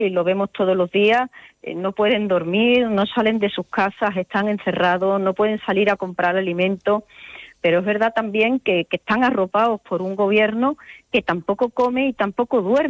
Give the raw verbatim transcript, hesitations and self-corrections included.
y lo vemos todos los días, eh, no pueden dormir, no salen de sus casas, están encerrados, no pueden salir a comprar alimentos, pero es verdad también que, que están arropados por un gobierno que tampoco come y tampoco duerme.